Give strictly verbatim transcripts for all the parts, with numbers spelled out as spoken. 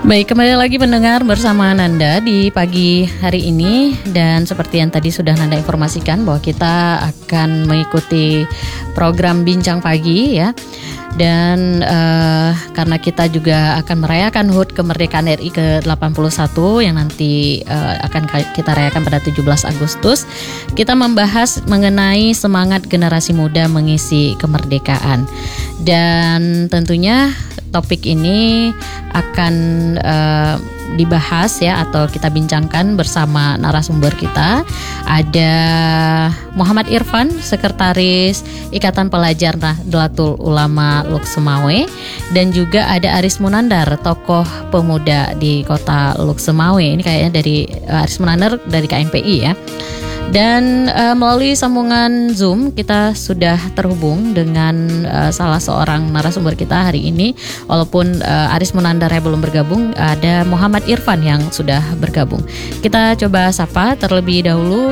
Baik, kembali lagi mendengar bersama Nanda di pagi hari ini. Dan seperti yang tadi sudah Nanda informasikan bahwa kita akan mengikuti program Bincang Pagi ya. Dan uh, karena kita juga akan merayakan H U T kemerdekaan R I ke delapan puluh satu yang nanti uh, akan kita rayakan pada tujuh belas Agustus, kita membahas mengenai semangat generasi muda mengisi kemerdekaan. Dan tentunya topik ini akan uh, dibahas ya, atau kita bincangkan bersama narasumber kita. Ada Muhammad Irfan, Sekretaris Ikatan Pelajar Nahdlatul Ulama Lhokseumawe, dan juga ada Aris Munandar, tokoh pemuda di kota Lhokseumawe. Ini kayaknya dari uh, Aris Munandar dari K M P I ya. Dan uh, melalui sambungan Zoom kita sudah terhubung dengan uh, salah seorang narasumber kita hari ini. Walaupun uh, Aris Munandar belum bergabung, ada Muhammad Irfan yang sudah bergabung. Kita coba sapa terlebih dahulu.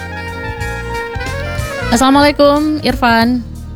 Assalamualaikum Irfan.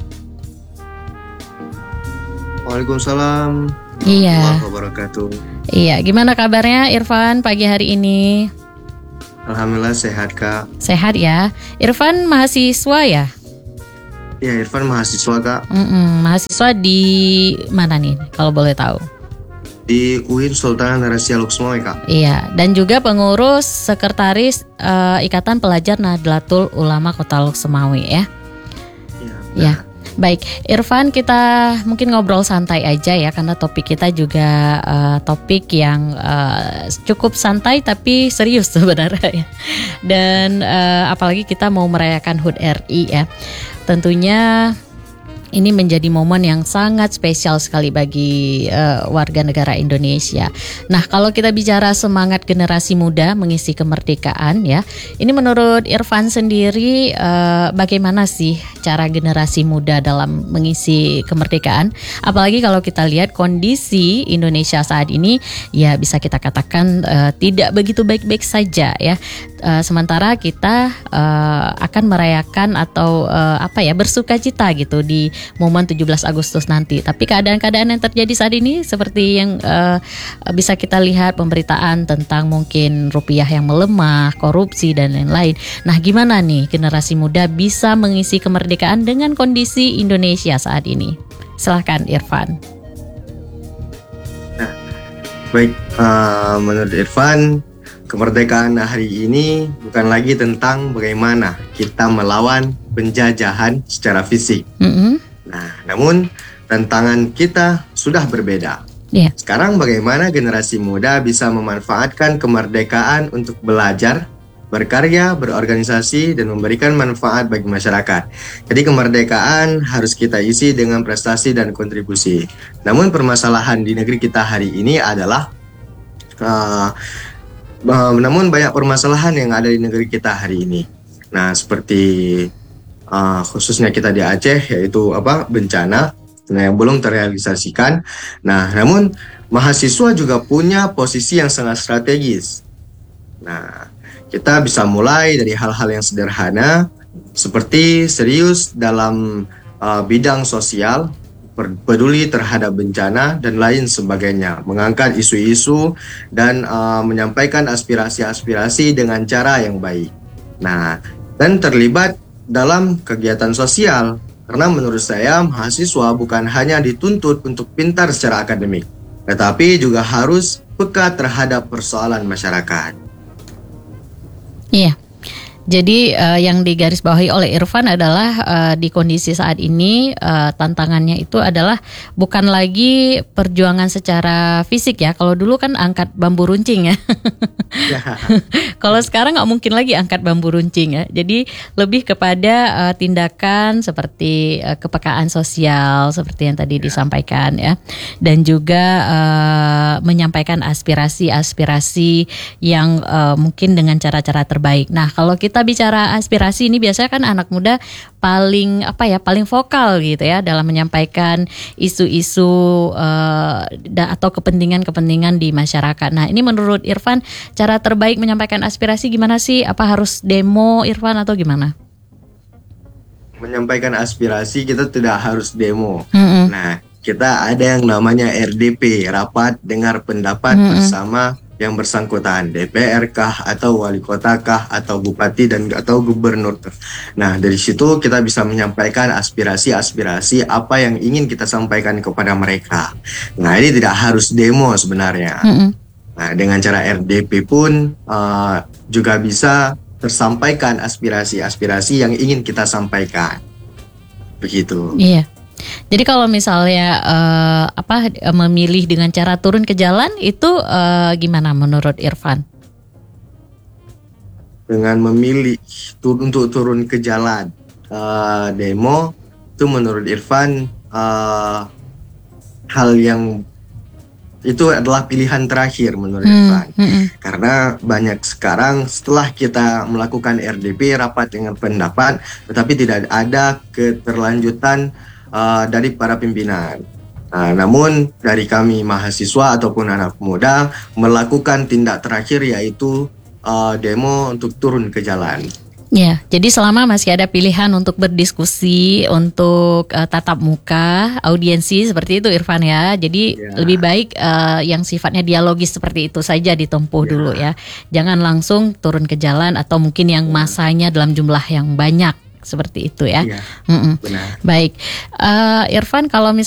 Waalaikumsalam. Iya. Warahmatullahi wabarakatuh. Iya, gimana kabarnya Irfan pagi hari ini? Alhamdulillah sehat Kak. Sehat ya. Irfan mahasiswa ya? Ya, Irfan mahasiswa Kak. Mm-mm, mahasiswa di mana nih kalau boleh tahu? Di U I N Sultan Hasanuddin Lhokseumawe Kak. Iya, dan juga pengurus sekretaris uh, Ikatan Pelajar Nahdlatul Ulama Kota Lhokseumawe ya. Iya. Ya. Baik, Irfan, kita mungkin ngobrol santai aja ya, karena topik kita juga uh, topik yang uh, cukup santai tapi serius sebenarnya ya. Dan uh, apalagi kita mau merayakan H U T R I ya. Tentunya ini menjadi momen yang sangat spesial sekali bagi uh, warga negara Indonesia. Nah, kalau kita bicara semangat generasi muda mengisi kemerdekaan ya, ini menurut Irfan sendiri uh, bagaimana sih cara generasi muda dalam mengisi kemerdekaan? Apalagi kalau kita lihat kondisi Indonesia saat ini, ya bisa kita katakan uh, tidak begitu baik-baik saja ya. Uh, sementara kita uh, akan merayakan atau uh, apa ya bersukacita gitu di momen tujuh belas Agustus nanti. Tapi keadaan-keadaan yang terjadi saat ini seperti yang uh, bisa kita lihat pemberitaan tentang mungkin rupiah yang melemah, korupsi dan lain-lain. Nah, gimana nih generasi muda bisa mengisi kemerdekaan dengan kondisi Indonesia saat ini? Silahkan Irfan. Nah, baik, uh, menurut Irfan, kemerdekaan hari ini bukan lagi tentang bagaimana kita melawan penjajahan secara fisik. Mm-hmm. Nah, namun tantangan kita sudah berbeda. Yeah. Sekarang bagaimana generasi muda bisa memanfaatkan kemerdekaan untuk belajar, berkarya, berorganisasi, dan memberikan manfaat bagi masyarakat. Jadi kemerdekaan harus kita isi dengan prestasi dan kontribusi. Namun permasalahan di negeri kita hari ini adalah uh, uh, namun banyak permasalahan yang ada di negeri kita hari ini. Nah, seperti Uh, khususnya kita di Aceh, yaitu apa bencana, nah yang belum terrealisasikan. Nah, namun mahasiswa juga punya posisi yang sangat strategis. Nah, kita bisa mulai dari hal-hal yang sederhana seperti serius dalam uh, bidang sosial, peduli terhadap bencana dan lain sebagainya, mengangkat isu-isu dan uh, menyampaikan aspirasi-aspirasi dengan cara yang baik. Nah, dan terlibat dalam kegiatan sosial, karena menurut saya mahasiswa bukan hanya dituntut untuk pintar secara akademik, tetapi juga harus peka terhadap persoalan masyarakat. Iya. Jadi uh, yang digarisbawahi oleh Irfan adalah uh, di kondisi saat ini uh, tantangannya itu adalah bukan lagi perjuangan secara fisik ya. Kalau dulu kan angkat bambu runcing ya. Kalau sekarang nggak mungkin lagi angkat bambu runcing ya. Jadi lebih kepada uh, tindakan seperti uh, kepekaan sosial seperti yang tadi disampaikan ya, dan juga uh, menyampaikan aspirasi-aspirasi yang uh, mungkin dengan cara-cara terbaik. Nah, kalau kita Kita bicara aspirasi ini biasanya kan anak muda paling apa ya paling vokal gitu ya dalam menyampaikan isu-isu uh, atau kepentingan-kepentingan di masyarakat. Nah, ini menurut Irfan cara terbaik menyampaikan aspirasi gimana sih? Apa harus demo Irfan atau gimana? Menyampaikan aspirasi kita tidak harus demo. Mm-hmm. Nah, kita ada yang namanya R D P, rapat dengar pendapat mm-hmm. bersama yang bersangkutan, D P R kah atau wali kota kah atau bupati dan atau gubernur. Nah, dari situ kita bisa menyampaikan aspirasi-aspirasi apa yang ingin kita sampaikan kepada mereka. Nah, ini tidak harus demo sebenarnya. Mm-hmm. Nah, dengan cara R D P pun uh, juga bisa tersampaikan aspirasi-aspirasi yang ingin kita sampaikan. Begitu. Iya. Jadi kalau misalnya uh, apa memilih dengan cara turun ke jalan itu uh, gimana menurut Irfan? Dengan memilih tur- untuk turun ke jalan uh, demo itu menurut Irfan uh, hal yang itu adalah pilihan terakhir menurut hmm, Irfan. Hmm. Karena banyak sekarang setelah kita melakukan R D P, rapat dengan pendapat, tetapi tidak ada keterlanjutan Uh, dari para pimpinan. Nah, namun dari kami mahasiswa ataupun anak muda melakukan tindak terakhir yaitu uh, demo untuk turun ke jalan. Ya, jadi selama masih ada pilihan untuk berdiskusi, untuk uh, tatap muka, audiensi seperti itu Irfan ya. Jadi ya. lebih baik uh, yang sifatnya dialogis seperti itu saja ditempuh ya. dulu ya. Jangan langsung turun ke jalan atau mungkin yang masanya dalam jumlah yang banyak. Seperti itu ya. Iya, benar. Baik, uh, Irfan kalau misalnya